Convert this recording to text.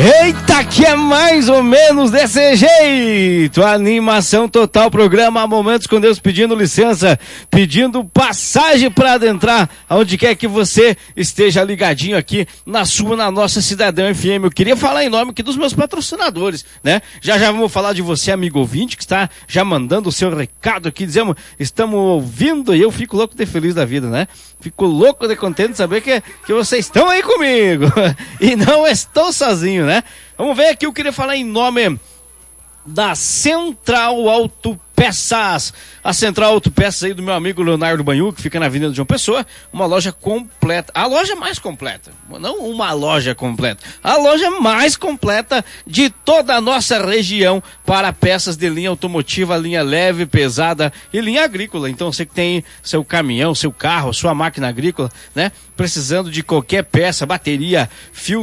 Eita, que é mais ou menos desse jeito. Animação total, programa Momentos com Deus, pedindo licença, pedindo passagem para adentrar aonde quer que você esteja ligadinho aqui na nossa Cidadão FM. Eu queria falar em nome aqui dos meus patrocinadores, né? Já vamos falar de você, amigo ouvinte, que está já mandando o seu recado aqui, dizendo, estamos ouvindo, e eu fico louco de feliz da vida, né? Fico louco de contente de saber que vocês estão aí comigo e não estou sozinho, né? Vamos ver aqui, eu queria falar em nome da Central Autopeças. A Central Autopeças aí do meu amigo Leonardo Banhu, que fica na Avenida João Pessoa, uma loja completa, a loja mais completa, não uma loja completa, a loja mais completa de toda a nossa região para peças de linha automotiva, linha leve, pesada e linha agrícola. Então você que tem seu caminhão, seu carro, sua máquina agrícola, né, precisando de qualquer peça, bateria, fio